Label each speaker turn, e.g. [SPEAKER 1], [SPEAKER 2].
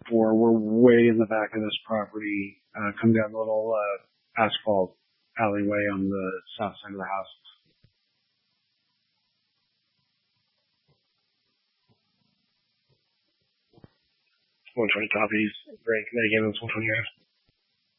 [SPEAKER 1] before. We're way in the back of this property. Come down the little asphalt alleyway on the south side of the house.
[SPEAKER 2] .120 copies. Break. That again, it's 120 yards.